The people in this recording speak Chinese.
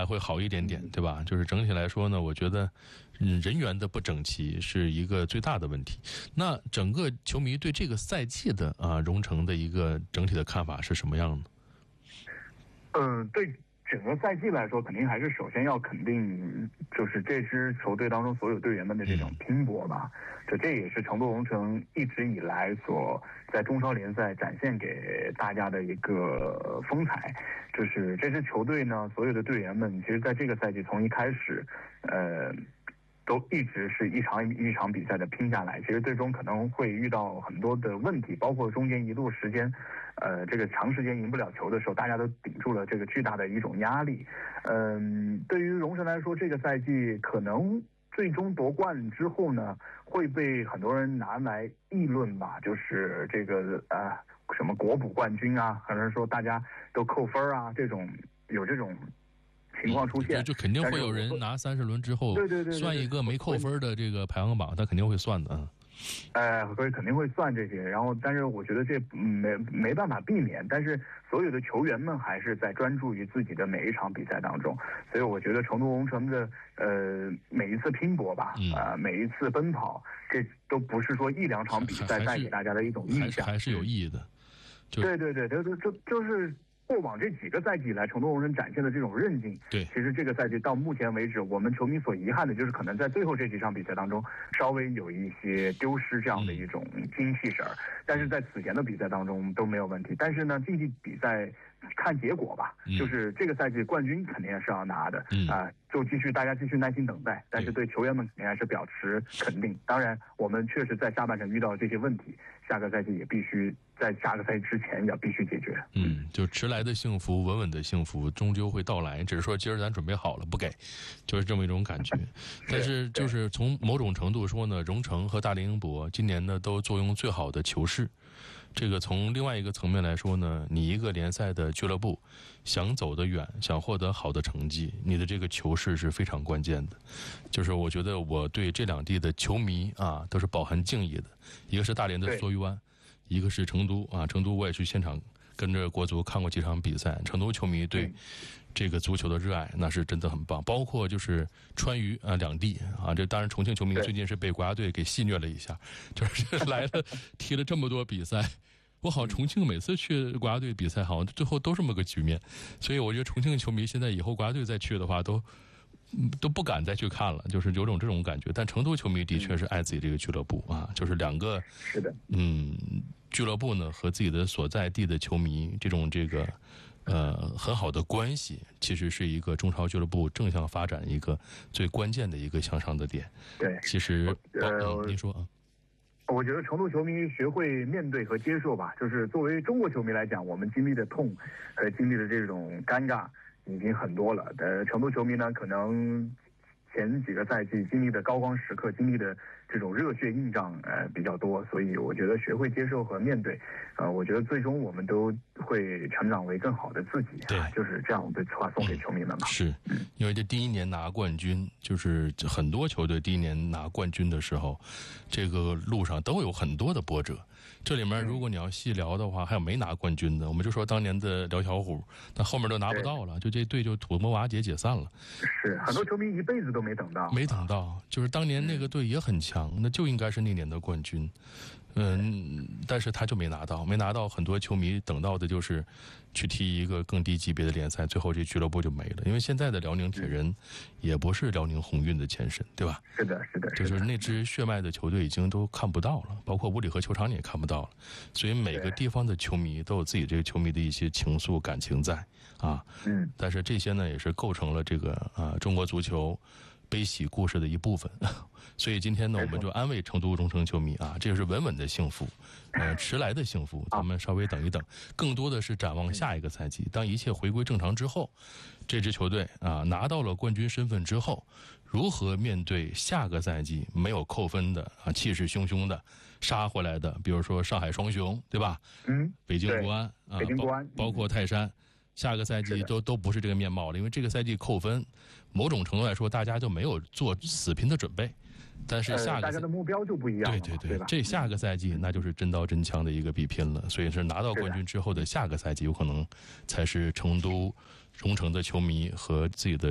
还会好一点点，对吧？就是整体来说呢，我觉得，人员的不整齐是一个最大的问题。那整个球迷对这个赛季的荣城的一个整体的看法是什么样的？ 对整个赛季来说，肯定还是首先要肯定，就是这支球队当中所有队员们的这种拼搏吧。这也是成都龙城一直以来所在中超联赛展现给大家的一个风采。就是这支球队呢，所有的队员们，其实在这个赛季从一开始，都一直是一场一场比赛的拼下来，其实最终可能会遇到很多的问题，包括中间一度时间，这个长时间赢不了球的时候，大家都顶住了这个巨大的一种压力。对于龙城来说，这个赛季可能最终夺冠之后呢，会被很多人拿来议论吧，就是这个什么国补冠军啊，可能说大家都扣分啊，这种有这种情况出现， 就肯定会有人拿30轮之后算一个没扣分的这个排行榜，他肯定会算的。 所以肯定会算这些，然后但是我觉得这没办法避免，但是所有的球员们还是在专注于自己的每一场比赛当中，所以我觉得成都龙城的每一次拼搏吧，每一次奔跑，这都不是说一两场比赛带给大家的一种印象， 还是有意义的。 对，就是过往这几个赛季以来，成都龙城展现的这种韧劲， 对， 其实这个赛季到目前为止，我们球迷所遗憾的就是可能在最后这几场比赛当中，稍微有一些丢失这样的一种精气神儿，但是在此前的比赛当中都没有问题。但是呢，竞技比赛看结果吧，就是这个赛季冠军肯定是要拿的，就大家继续耐心等待，但是对球员们肯定还是表示肯定。当然，我们确实在下半程遇到这些问题，下个赛季也必须在下个赛季之前要必须解决。 就迟来的幸福，稳稳的幸福终究会到来，只是说今儿咱准备好了不给，就是这么一种感觉。但是就是从某种程度说呢，荣城和大连英博今年呢都坐拥最好的球市。这个从另外一个层面来说呢，你一个联赛的俱乐部想走得远，想获得好的成绩，你的这个球市是非常关键的。就是我觉得我对这两地的球迷都是饱含敬意的。一个是大连的梭鱼湾，一个是成都成都我也去现场跟着国足看过几场比赛，成都球迷对这个足球的热爱那是真的很棒。包括就是川渝两地这当然重庆球迷最近是被国家队给戏虐了一下，就是来了踢了这么多比赛，我好像重庆每次去国家队比赛好像最后都这么个局面，所以我觉得重庆球迷现在以后国家队再去的话都不敢再去看了，就是有这种感觉。但成都球迷的确是爱自己这个俱乐部就是两个是的俱乐部呢和自己的所在地的球迷这个很好的关系，其实是一个中超俱乐部正向发展一个最关键的一个向上的点。 对， 其实您说我觉得成都球迷学会面对和接受吧，就是作为中国球迷来讲，我们经历的痛和经历的这种尴尬已经很多了。成都球迷呢，可能前几个赛季经历的高光时刻，经历的这种热血硬仗比较多，所以我觉得学会接受和面对，我觉得最终我们都会成长为更好的自己。 对， 就是这样的话送给球迷们吧。 是因为这第一年拿冠军，就是很多球队第一年拿冠军的时候，这个路上都有很多的波折。这里面如果你要细聊的话，还有没拿冠军的，我们就说当年的辽小虎，但后面都拿不到了，就这队就土崩瓦解解散了。 是很多球迷一辈子都没等到， 就是当年那个队也很强，那就应该是那年的冠军。但是他就没拿到，很多球迷等到的就是去踢一个更低级别的联赛，最后这俱乐部就没了。因为现在的辽宁铁人也不是辽宁宏运的前身，对吧？ 是的， 就是那支血脉的球队已经都看不到了，包括五里河球场你也看不到了。所以每个地方的球迷都有自己这个球迷的一些情愫感情在但是这些呢也是构成了这个中国足球悲喜故事的一部分。所以今天呢，我们就安慰成都荣城球迷这个是稳稳的幸福，迟来的幸福，咱们稍微等一等。更多的是展望下一个赛季，当一切回归正常之后，这支球队拿到了冠军身份之后，如何面对下个赛季没有扣分的气势汹汹的杀回来的，比如说上海双雄，对吧？北京国安包括泰山。下个赛季都不是这个面貌了，因为这个赛季扣分，某种程度来说，大家就没有做死拼的准备。但是大家的目标就不一样了， 对吧？这下个赛季那就是真刀真枪的一个比拼了。所以是拿到冠军之后的下个赛季，有可能才是成都荣城的球迷和自己的